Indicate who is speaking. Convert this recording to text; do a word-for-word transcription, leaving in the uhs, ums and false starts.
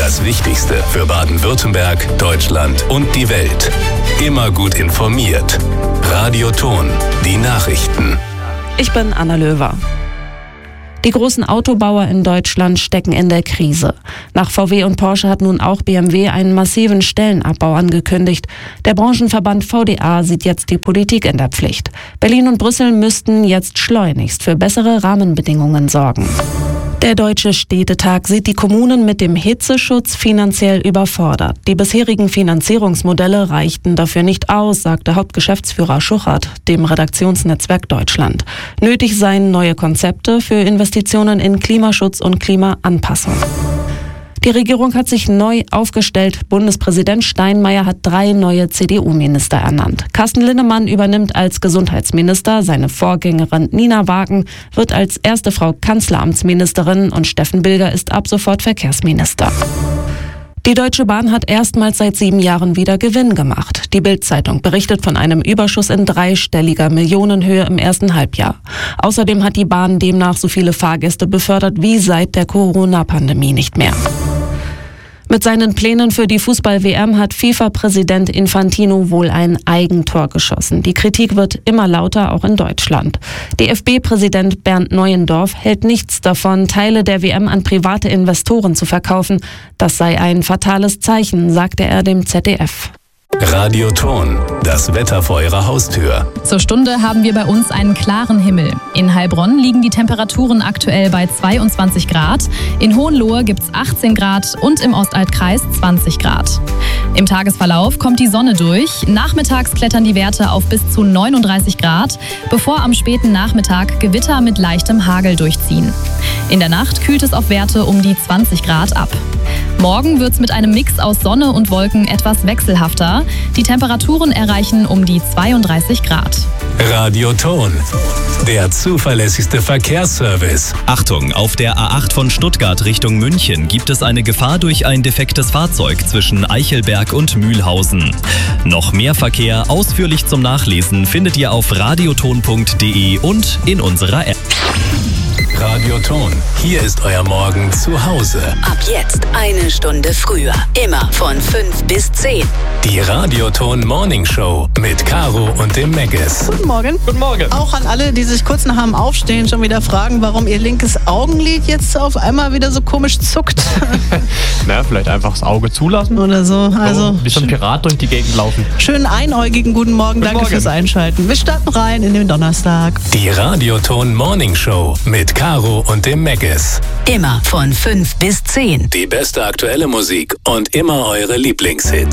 Speaker 1: Das Wichtigste für Baden-Württemberg, Deutschland und die Welt. Immer gut informiert. Radio Ton, die Nachrichten.
Speaker 2: Ich bin Anna Löwer. Die großen Autobauer in Deutschland stecken in der Krise. Nach V W und Porsche hat nun auch B M W einen massiven Stellenabbau angekündigt. Der Branchenverband V D A sieht jetzt die Politik in der Pflicht. Berlin und Brüssel müssten jetzt schleunigst für bessere Rahmenbedingungen sorgen. Der Deutsche Städtetag sieht die Kommunen mit dem Hitzeschutz finanziell überfordert. Die bisherigen Finanzierungsmodelle reichten dafür nicht aus, sagte Hauptgeschäftsführer Schuchert dem Redaktionsnetzwerk Deutschland. Nötig seien neue Konzepte für Investitionen in Klimaschutz und Klimaanpassung. Die Regierung hat sich neu aufgestellt. Bundespräsident Steinmeier hat drei neue C D U-Minister ernannt. Carsten Linnemann übernimmt als Gesundheitsminister, seine Vorgängerin Nina Wagen wird als erste Frau Kanzleramtsministerin und Steffen Bilger ist ab sofort Verkehrsminister. Die Deutsche Bahn hat erstmals seit sieben Jahren wieder Gewinn gemacht. Die Bild-Zeitung berichtet von einem Überschuss in dreistelliger Millionenhöhe im ersten Halbjahr. Außerdem hat die Bahn demnach so viele Fahrgäste befördert wie seit der Corona-Pandemie nicht mehr. Mit seinen Plänen für die Fußball-W M hat FIFA-Präsident Infantino wohl ein Eigentor geschossen. Die Kritik wird immer lauter, auch in Deutschland. D F B-Präsident Bernd Neuendorf hält nichts davon, Teile der W M an private Investoren zu verkaufen. Das sei ein fatales Zeichen, sagte er dem Z D F.
Speaker 1: Radio Ton, das Wetter vor Ihrer Haustür.
Speaker 3: Zur Stunde haben wir bei uns einen klaren Himmel. In Heilbronn liegen die Temperaturen aktuell bei zweiundzwanzig Grad. In Hohenlohe gibt es achtzehn Grad und im Ostaltkreis zwanzig Grad. Im Tagesverlauf kommt die Sonne durch. Nachmittags klettern die Werte auf bis zu neununddreißig Grad, bevor am späten Nachmittag Gewitter mit leichtem Hagel durchziehen. In der Nacht kühlt es auf Werte um die zwanzig Grad ab. Morgen wird es mit einem Mix aus Sonne und Wolken etwas wechselhafter. Die Temperaturen erreichen um die zweiunddreißig Grad.
Speaker 1: Radio Ton, der zuverlässigste Verkehrsservice.
Speaker 4: Achtung, auf der A acht von Stuttgart Richtung München gibt es eine Gefahr durch ein defektes Fahrzeug zwischen Eichelberg und Mühlhausen. Noch mehr Verkehr ausführlich zum Nachlesen findet ihr auf radioton punkt de und in unserer App.
Speaker 1: Radio Ton, hier ist euer Morgen zu Hause.
Speaker 5: Ab jetzt eine Stunde früher. Immer von fünf bis zehn.
Speaker 1: Die Radio Ton Morning Show mit Caro und dem Megges.
Speaker 6: Guten Morgen.
Speaker 7: Guten Morgen.
Speaker 6: Auch an alle, die sich kurz nach dem Aufstehen schon wieder fragen, warum ihr linkes Augenlid jetzt auf einmal wieder so komisch zuckt.
Speaker 7: Na, vielleicht einfach das Auge zulassen.
Speaker 6: Oder so. Also
Speaker 7: so, wie so ein Pirat durch die Gegend laufen.
Speaker 6: Schönen einäugigen guten Morgen.
Speaker 7: Guten
Speaker 6: Danke
Speaker 7: Morgen.
Speaker 6: fürs Einschalten. Wir starten rein in den Donnerstag.
Speaker 1: Die Radio Ton Morning Show mit Caro und dem Megges.
Speaker 5: Immer von fünf bis zehn.
Speaker 1: Die beste aktuelle Musik und immer eure Lieblingshits.